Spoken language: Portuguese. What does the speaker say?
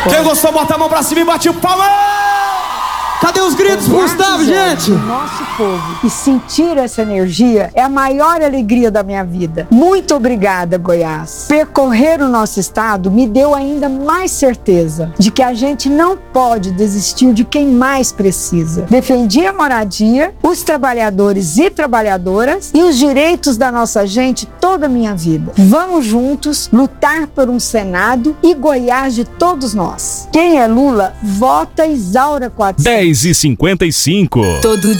Quem gostou, bota a mão pra cima e bate o palma. Cadê os gritos pro Gustavo, gente? Nosso povo. E sentir essa energia é a maior alegria da minha vida. Muito obrigada, Goiás. Percorrer o nosso estado me deu ainda mais certeza de que a gente não pode desistir de quem mais precisa. Defendi a moradia, os trabalhadores e trabalhadoras e os direitos da nossa gente toda a minha vida. Vamos juntos lutar por um Senado e Goiás de todos nós. Quem é Lula, vota Isaura 400. 10h55. Todo